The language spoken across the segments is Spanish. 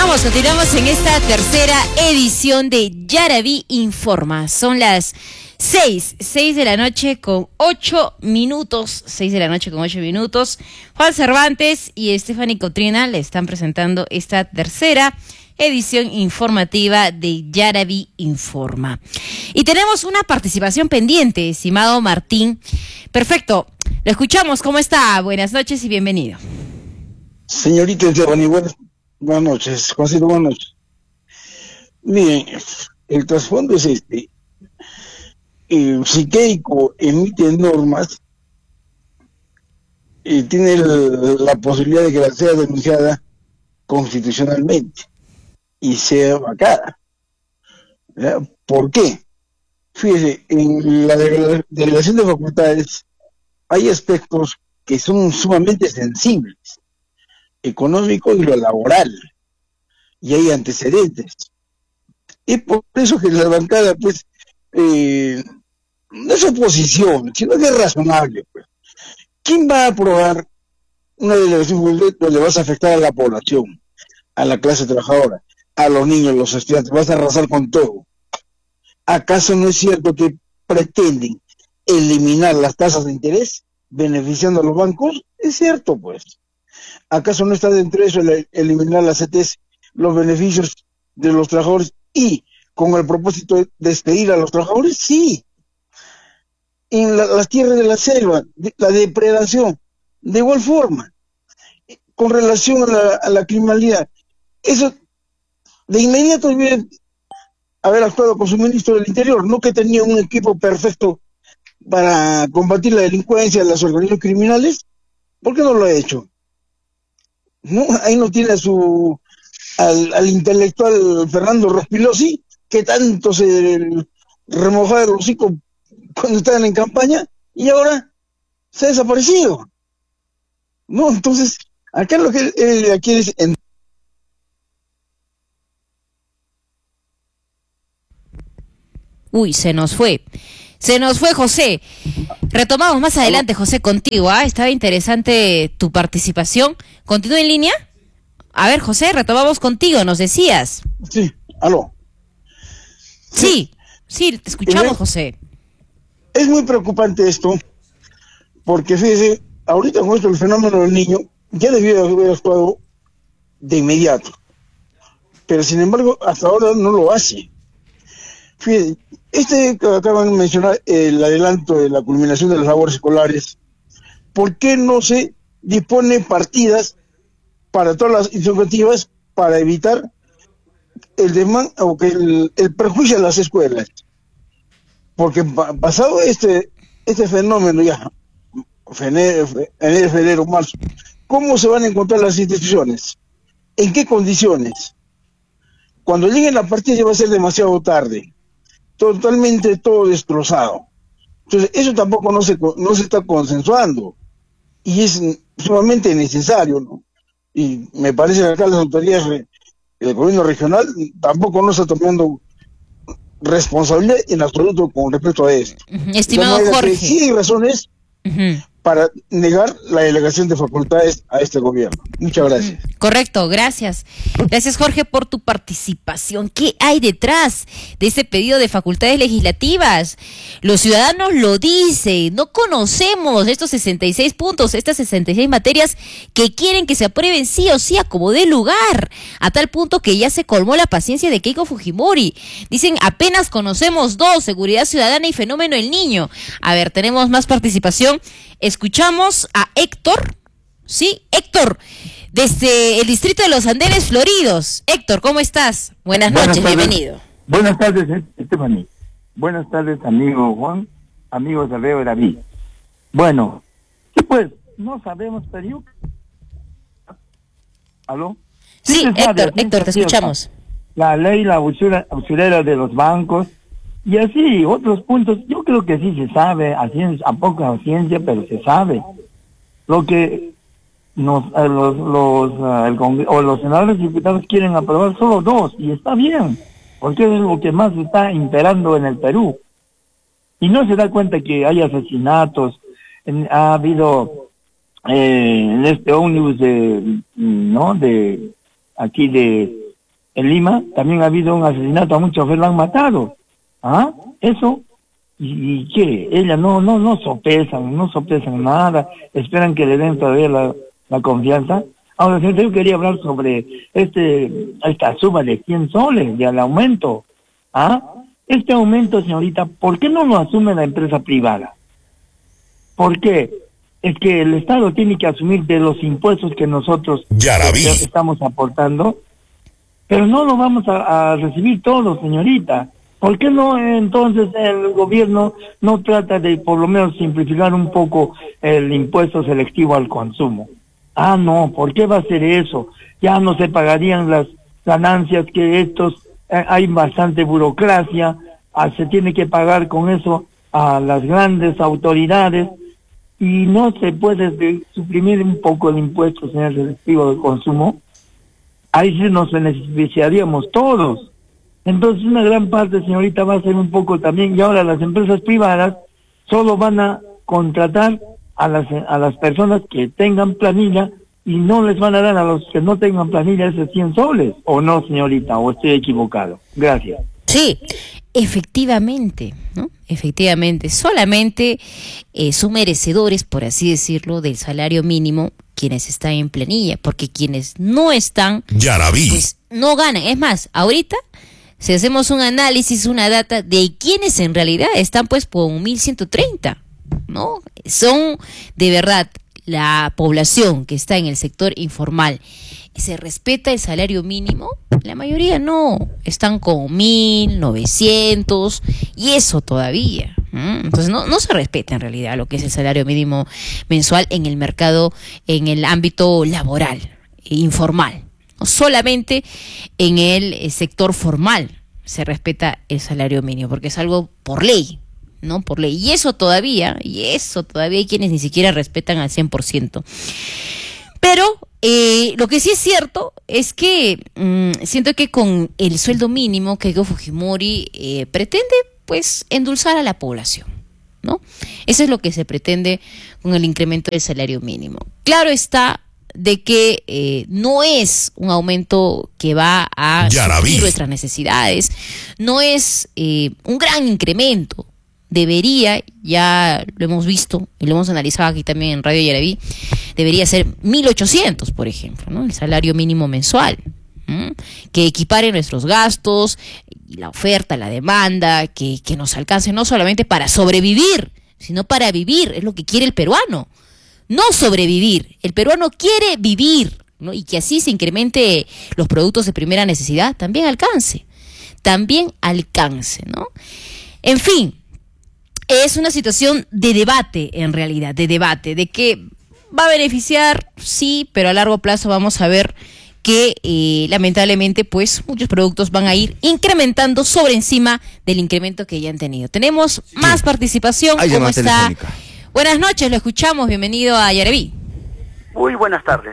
Continuamos en esta tercera edición de Yaraví Informa. Son las 6 de la noche con 8 minutos. 6 de la noche con 8 minutos. Juan Cervantes y Stephanie Cotrina le están presentando esta tercera edición informativa de Yaraví Informa. Y tenemos una participación pendiente, estimado Martín. Perfecto, lo escuchamos. ¿Cómo está? Buenas noches y bienvenido. Señorita Stephanie, buenas noches. Juancito, buenas noches. Miren, el trasfondo es este. Si Keiko emite normas, tiene la posibilidad de que la sea denunciada constitucionalmente y sea vacada. ¿Ya? ¿Por qué? Fíjese, en la delegación de facultades hay aspectos que son sumamente sensibles, económico y lo laboral, y hay antecedentes. Y por eso que la bancada, pues, no es oposición, sino que es razonable, pues. ¿Quién va a aprobar una delegación donde vas a afectar a la población, a la clase trabajadora, a los niños, los estudiantes? Vas a arrasar con todo. ¿Acaso no es cierto que pretenden eliminar las tasas de interés beneficiando a los bancos? Es cierto, pues. ¿Acaso no está dentro de eso eliminar las CTs, los beneficios de los trabajadores y con el propósito de despedir a los trabajadores? Sí. En las tierras de la selva, la depredación, de igual forma. Con relación a la criminalidad, eso de inmediato debe haber actuado con su ministro del Interior, no que tenía un equipo perfecto para combatir la delincuencia, las organizaciones criminales. ¿Por qué no lo ha hecho? No, ahí no tiene al intelectual Fernando Rospigliosi, que tanto se remojaba el hocico cuando estaban en campaña, y ahora se ha desaparecido. No, entonces, acá lo que aquí es... Uy, se nos fue José. Retomamos más adelante, José, contigo. Estaba interesante tu participación. ¿Continúa en línea? A ver, José, retomamos contigo, nos decías. Sí, aló. Sí, te escuchamos, José. Es muy preocupante esto, porque fíjese, ahorita con esto el fenómeno del niño ya debió haber actuado de inmediato, pero sin embargo hasta ahora no lo hace. Fíjese, que acaban de mencionar, el adelanto de la culminación de las labores escolares, ¿por qué no se dispone partidas para todas las iniciativas para evitar el demanda o que el perjuicio a las escuelas? Porque pasado este fenómeno ya, enero, febrero, marzo, ¿cómo se van a encontrar las instituciones? ¿En qué condiciones? Cuando lleguen la partida ya va a ser demasiado tarde, totalmente todo destrozado. Entonces eso tampoco no se está consensuando y es sumamente necesario, ¿no? Y me parece que acá las autoridades del gobierno regional tampoco no está tomando responsabilidad en absoluto con respecto a esto. Estimado Jorge, sí hay razones para negar la delegación de facultades a este gobierno. Muchas gracias. Correcto, gracias. Gracias, Jorge, por tu participación. ¿Qué hay detrás de ese pedido de facultades legislativas? Los ciudadanos lo dicen, no conocemos estos 66 puntos, estas 66 materias que quieren que se aprueben sí o sí a como dé lugar, a tal punto que ya se colmó la paciencia de Keiko Fujimori. Dicen, apenas conocemos dos, seguridad ciudadana y fenómeno del niño. A ver, tenemos más participación. Escuchamos a Héctor. Sí, Héctor, desde el distrito de Los Andenes Floridos. Héctor, ¿cómo estás? Buenas noches, bienvenido. Buenas tardes, Stephanie. Buenas tardes, amigo Juan, amigos de Veo David. Bueno, sí, pues, no sabemos, pero ¿aló? Sí, Héctor, te escuchamos. La ley, la usurera de los bancos, y así, otros puntos, yo creo que sí se sabe, a poca ciencia, pero se sabe. Lo que los senadores y diputados quieren aprobar solo dos, y está bien, porque es lo que más está imperando en el Perú. Y no se da cuenta que hay asesinatos, ha habido en este ómnibus de aquí de En Lima también ha habido un asesinato, a muchos chofer lo han matado. ¿Ah? Eso. ¿Y qué? Ella no sopesan nada, esperan que le den todavía la confianza. Ahora, señorita, yo quería hablar sobre esta suma de 100 soles, del aumento. ¿Ah? Este aumento, señorita, ¿por qué no lo asume la empresa privada? ¿Por qué? Es que el Estado tiene que asumir de los impuestos que nosotros estamos aportando, pero no lo vamos a recibir todos, señorita. ¿Por qué no entonces el gobierno no trata de por lo menos simplificar un poco el impuesto selectivo al consumo? Ah, no, ¿por qué va a hacer eso? Ya no se pagarían las ganancias que hay bastante burocracia, se tiene que pagar con eso a las grandes autoridades y no se puede suprimir un poco el impuesto selectivo del consumo. Ahí sí nos beneficiaríamos todos. Entonces una gran parte, señorita, va a ser un poco también, y ahora las empresas privadas solo van a contratar a las personas que tengan planilla y no les van a dar a los que no tengan planilla esos 100 soles, ¿o no, señorita? ¿O estoy equivocado? Gracias. Sí, efectivamente, ¿no? Efectivamente, solamente son merecedores, por así decirlo, del salario mínimo quienes están en planilla, porque quienes no están, pues no ganan. Es más, ahorita, si hacemos un análisis, una data de quienes en realidad están pues por 1.130, ¿no? Son de verdad la población que está en el sector informal. ¿Se respeta el salario mínimo? La mayoría no, están con 1.900 y eso todavía. Entonces no se respeta en realidad lo que es el salario mínimo mensual en el mercado, en el ámbito laboral, informal. No solamente en el sector formal se respeta el salario mínimo, porque es algo por ley, ¿no? Por ley. Y eso todavía hay quienes ni siquiera respetan al 100%. Pero lo que sí es cierto es que siento que con el sueldo mínimo Keiko Fujimori pretende pues endulzar a la población, ¿no? Eso es lo que se pretende con el incremento del salario mínimo. Claro está de que no es un aumento que va a suplir nuestras necesidades, no es un gran incremento. Debería, ya lo hemos visto y lo hemos analizado aquí también en Radio Yaraví, debería ser 1.800, por ejemplo, ¿no? El salario mínimo mensual, que equipare nuestros gastos, la oferta, la demanda, que nos alcance no solamente para sobrevivir, sino para vivir. Es lo que quiere el peruano, no sobrevivir. El peruano quiere vivir, ¿no? Y que así se incremente los productos de primera necesidad, también alcance, ¿no? En fin, es una situación de debate, en realidad, de que va a beneficiar, sí, pero a largo plazo vamos a ver que lamentablemente pues muchos productos van a ir incrementando sobre encima del incremento que ya han tenido. Tenemos más participación. ¿Cómo está? Telefónica. Buenas noches, lo escuchamos, bienvenido a Yaraví. Muy buenas tardes.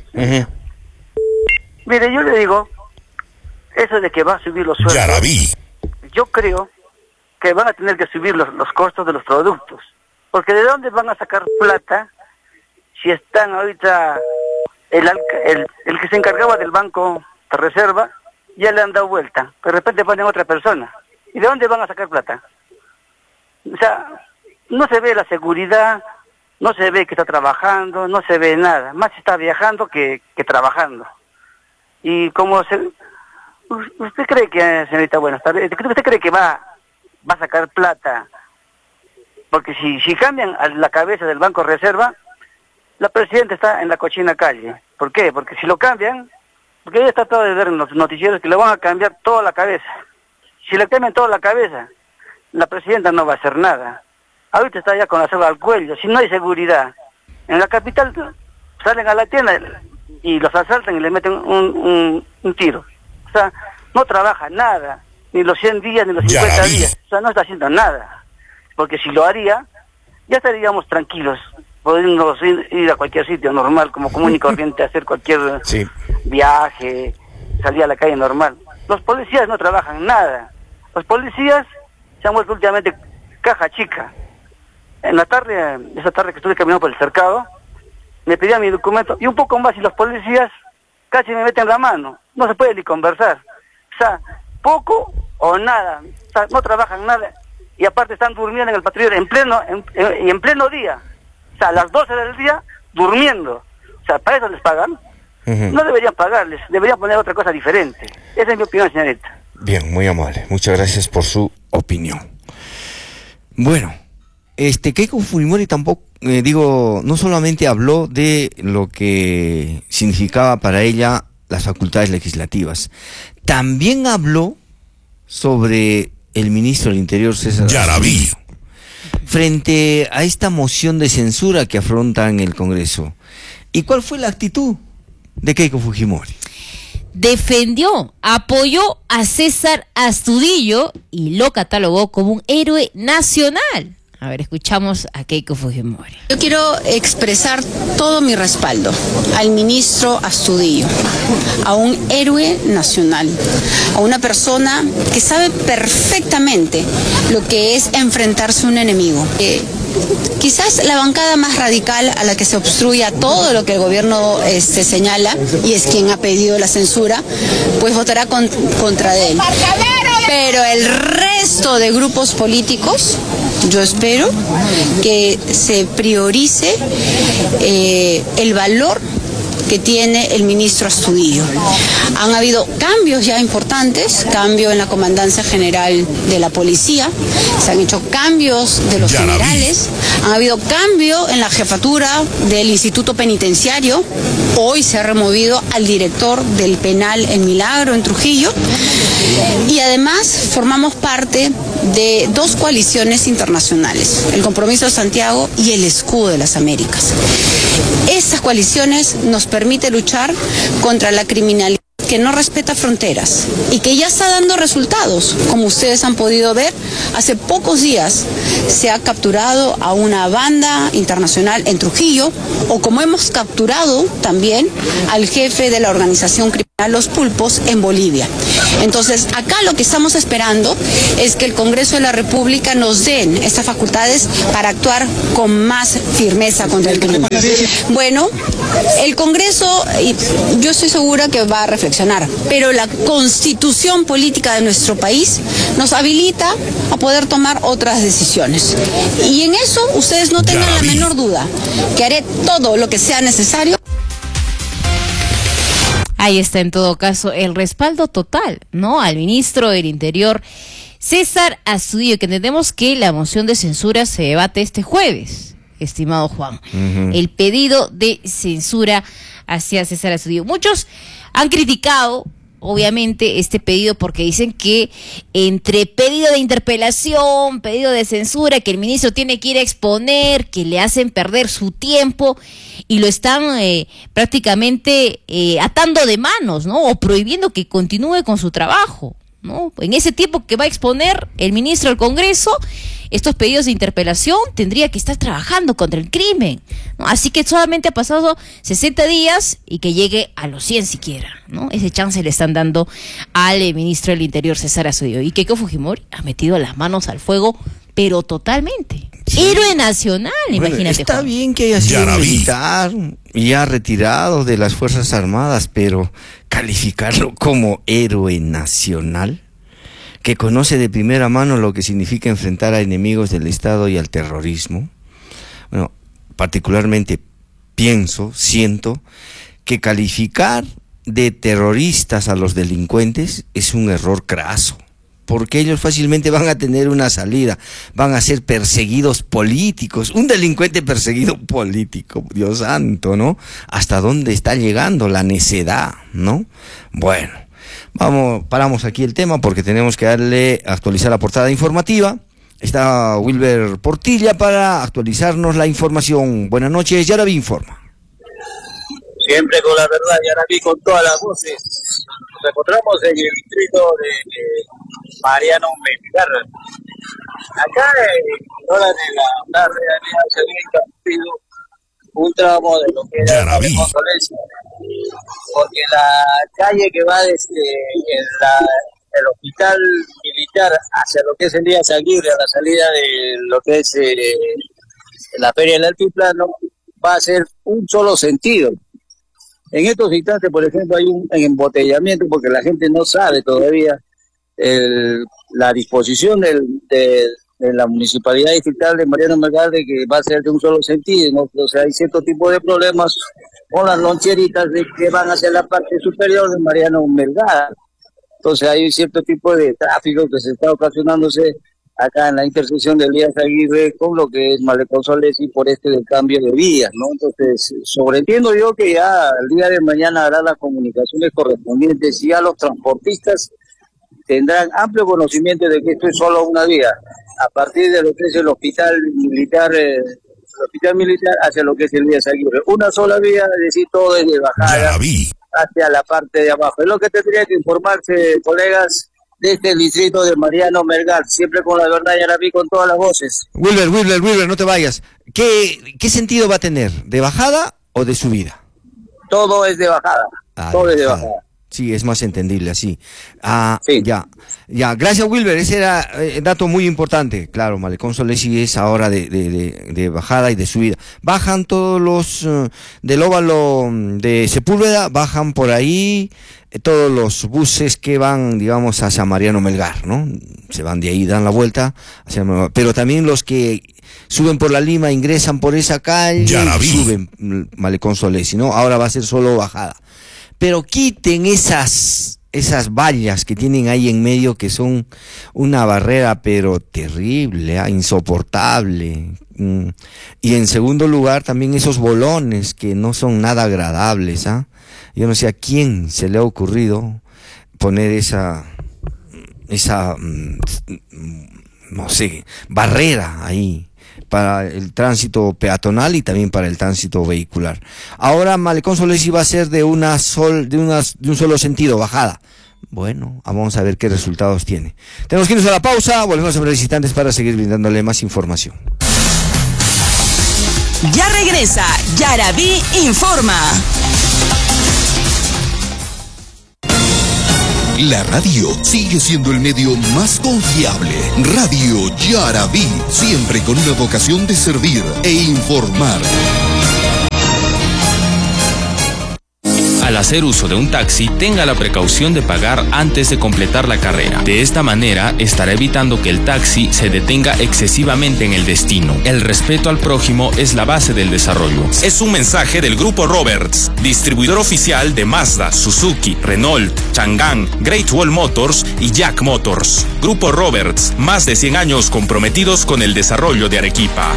Mire, yo le digo, eso de que va a subir los sueldos, Yaraví, yo creo que van a tener que subir los costos de los productos, porque ¿de dónde van a sacar plata si están ahorita el que se encargaba del banco de reserva ya le han dado vuelta, de repente ponen otra persona? ¿Y de dónde van a sacar plata? O sea, no se ve la seguridad, no se ve que está trabajando, no se ve nada, más está viajando que trabajando. Y como usted cree que, señorita, buenas tardes, ¿usted cree que va a sacar plata? Porque si cambian a la cabeza del Banco Reserva, la presidenta está en la cochina calle. ¿Por qué? Porque si lo cambian, porque ella está tratando de ver en los noticieros que le van a cambiar toda la cabeza. Si le cambian toda la cabeza, la presidenta no va a hacer nada. Ahorita está ya con la soga al cuello. Si no hay seguridad, en la capital salen a la tienda y los asaltan y le meten un tiro. O sea, no trabaja nada, ni los 100 días, ni los 50 días. O sea, no está haciendo nada. Porque si lo haría, ya estaríamos tranquilos, podemos ir a cualquier sitio normal, como común y corriente, hacer cualquier viaje, salir a la calle normal. Los policías no trabajan nada. Los policías se han vuelto últimamente caja chica. En la tarde, esa tarde que estuve caminando por el cercado, me pedía mi documento y un poco más, y los policías casi me meten la mano, no se puede ni conversar. O sea, poco o nada, o sea, no trabajan nada, y aparte están durmiendo en el patrullero en pleno día, o sea, a las 12 del día durmiendo. O sea, ¿para eso les pagan? No deberían pagarles, deberían poner otra cosa diferente. Esa es mi opinión, señorita. Bien, muy amable. Muchas gracias por su opinión. Bueno, Keiko Fujimori tampoco, no solamente habló de lo que significaba para ella las facultades legislativas, también habló sobre el ministro del Interior, César Astudillo, frente a esta moción de censura que afronta en el Congreso. ¿Y cuál fue la actitud de Keiko Fujimori? Defendió, apoyó a César Astudillo y lo catalogó como un héroe nacional. A ver, escuchamos a Keiko Fujimori. Yo quiero expresar todo mi respaldo al ministro Astudillo, a un héroe nacional, a una persona que sabe perfectamente lo que es enfrentarse a un enemigo. Quizás la bancada más radical a la que se obstruya todo lo que el gobierno señala, y es quien ha pedido la censura, pues votará contra de él. Pero el resto de grupos políticos, yo espero que se priorice el valor que tiene el ministro Astudillo. Han habido cambios ya importantes, cambio en la Comandancia General de la Policía, se han hecho cambios de los generales, han habido cambio en la jefatura del Instituto Penitenciario, hoy se ha removido al director del penal en Milagro, en Trujillo, y además formamos parte de dos coaliciones internacionales, el Compromiso de Santiago y el Escudo de las Américas. Estas coaliciones nos permiten luchar contra la criminalidad que no respeta fronteras y que ya está dando resultados. Como ustedes han podido ver, hace pocos días se ha capturado a una banda internacional en Trujillo, o como hemos capturado también al jefe de la organización criminal Los Pulpos en Bolivia. Entonces, acá lo que estamos esperando es que el Congreso de la República nos den estas facultades para actuar con más firmeza contra el crimen. Bueno, el Congreso, yo estoy segura que va a reflexionar, pero la constitución política de nuestro país nos habilita a poder tomar otras decisiones. Y en eso ustedes no tengan la menor duda, que haré todo lo que sea necesario. Ahí está, en todo caso, el respaldo total, ¿no?, al ministro del Interior, César Astudillo, que entendemos que la moción de censura se debate este jueves, estimado Juan. El pedido de censura hacia César Astudillo. Muchos han criticado, obviamente, este pedido porque dicen que entre pedido de interpelación, pedido de censura, que el ministro tiene que ir a exponer, que le hacen perder su tiempo y lo están prácticamente atando de manos, ¿no?, o prohibiendo que continúe con su trabajo, ¿no? En ese tiempo que va a exponer el ministro al Congreso estos pedidos de interpelación, tendría que estar trabajando contra el crimen, ¿no? Así que solamente ha pasado 60 días y que llegue a los 100 siquiera, ¿no? Ese chance le están dando al ministro del Interior, César Astudillo. Y Keiko Fujimori ha metido las manos al fuego, pero totalmente. Sí. Héroe nacional, bueno, imagínate. Está Juan. bien que haya sido militar y ha retirado de las Fuerzas Armadas, pero calificarlo como héroe nacional, que conoce de primera mano lo que significa enfrentar a enemigos del Estado y al terrorismo. Bueno, particularmente siento que calificar de terroristas a los delincuentes es un error craso, porque ellos fácilmente van a tener una salida, van a ser perseguidos políticos. Un delincuente perseguido político, Dios santo, ¿no? ¿Hasta dónde está llegando la necedad, no? Bueno, paramos aquí el tema porque tenemos que actualizar la portada informativa. Está Wilber Portilla para actualizarnos la información. Buenas noches, Yaraví informa. Siempre con la verdad, Yaraví con todas las voces. Nos encontramos en el distrito de Mariano Melgar. Acá en hora de la realidad se había interrumpido un tramo de lo que era la Condolencia, porque la calle que va desde el hospital militar hacia lo que es Elías Aguirre, a la salida de lo que es la Feria del Altiplano, va a ser un solo sentido. En estos instantes, por ejemplo, hay un embotellamiento porque la gente no sabe todavía la disposición de la Municipalidad Distrital de Mariano Melgar de que va a ser de un solo sentido, ¿no? O sea, hay cierto tipo de problemas con las loncheritas que van hacia la parte superior de Mariano Melgar. Entonces hay cierto tipo de tráfico que se está ocasionándose acá en la intersección de Elías Aguirre con lo que es Malecón Solesi por del cambio de vías, ¿no? Entonces, sobreentiendo yo que ya el día de mañana hará las comunicaciones correspondientes y ya los transportistas tendrán amplio conocimiento de que esto es solo una vía, a partir de lo que es el hospital militar hacia lo que es Elías Aguirre. Una sola vía, es decir, todo es de bajada hacia la parte de abajo. Es lo que tendría que informarse, colegas, de este distrito de Mariano Melgar, siempre con la verdad, Yaraví, con todas las voces. Wilber, no te vayas. ¿Qué sentido va a tener? ¿De bajada o de subida? Todo es de bajada. Todo es de bajada. Sí, es más entendible así. Sí. Ya. Gracias, Wilber. Ese era dato muy importante. Claro, Malecón Solesi es ahora de bajada y de subida. Bajan todos los del óvalo de Sepúlveda, bajan por ahí todos los buses que van, digamos, hacia Mariano Melgar, ¿no? Se van de ahí, dan la vuelta, pero también los que suben por la Lima, ingresan por esa calle, suben Malecón Solesi, ¿no? Ahora va a ser solo bajada. Pero quiten esas vallas que tienen ahí en medio, que son una barrera pero terrible, insoportable. Y en segundo lugar también esos bolones que no son nada agradables. Yo no sé a quién se le ha ocurrido poner esa no sé, barrera ahí para el tránsito peatonal y también para el tránsito vehicular. Ahora Malecón Solesi va a ser de un solo sentido, bajada. Bueno, vamos a ver qué resultados tiene. Tenemos que irnos a la pausa, volvemos en breves instantes para seguir brindándole más información. Ya regresa Yaraví Informa. La radio sigue siendo el medio más confiable. Radio Yaraví, siempre con una vocación de servir e informar. Al hacer uso de un taxi, tenga la precaución de pagar antes de completar la carrera. De esta manera, estará evitando que el taxi se detenga excesivamente en el destino. El respeto al prójimo es la base del desarrollo. Es un mensaje del Grupo Roberts, distribuidor oficial de Mazda, Suzuki, Renault, Chang'an, Great Wall Motors y Jack Motors. Grupo Roberts, más de 100 años comprometidos con el desarrollo de Arequipa.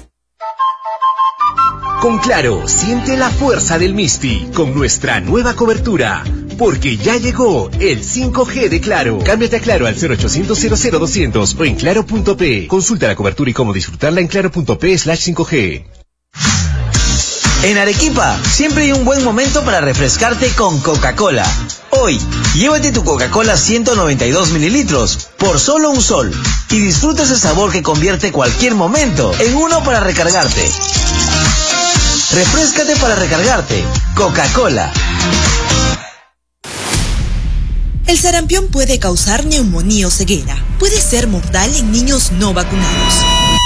Con Claro, siente la fuerza del MISPI con nuestra nueva cobertura, porque ya llegó el 5G de Claro. Cámbiate a Claro al 0800 00200 o en claro.p. Consulta la cobertura y cómo disfrutarla en claro.p/5G. En Arequipa, siempre hay un buen momento para refrescarte con Coca-Cola. Hoy, llévate tu Coca-Cola 192 mililitros por solo $1 y disfruta ese sabor que convierte cualquier momento en uno para recargarte. Refréscate para recargarte. Coca-Cola. El sarampión puede causar neumonía o ceguera. Puede ser mortal en niños no vacunados.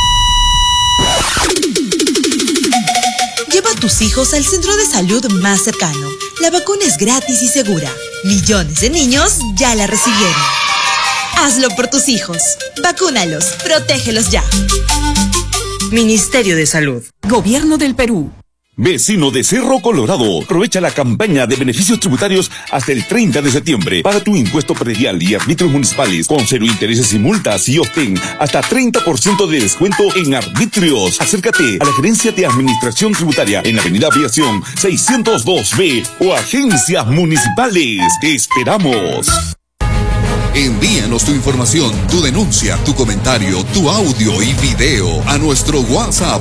Lleva a tus hijos al centro de salud más cercano. La vacuna es gratis y segura. Millones de niños ya la recibieron. Hazlo por tus hijos. Vacúnalos. Protégelos ya. Ministerio de Salud. Gobierno del Perú. Vecino de Cerro Colorado, aprovecha la campaña de beneficios tributarios hasta el 30 de septiembre. Paga tu impuesto predial y arbitrios municipales con 0 intereses y multas y obtén hasta 30% de descuento en arbitrios. Acércate a la Gerencia de Administración Tributaria en la Avenida Aviación 602B o agencias municipales. ¡Te esperamos! Envíanos tu información, tu denuncia, tu comentario, tu audio y video a nuestro WhatsApp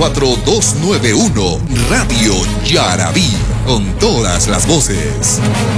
979-344-291. Radio Yaraví, con todas las voces.